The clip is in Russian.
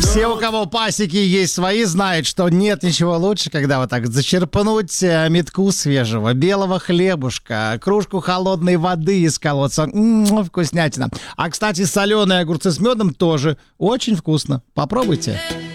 Все, у кого пасеки есть свои, знают, что нет ничего лучше, когда вот так зачерпнуть метку свежего белого хлебушка, кружку холодной воды из колодца. Вкуснятина. А, кстати, соленые огурцы с медом тоже очень вкусно. Попробуйте.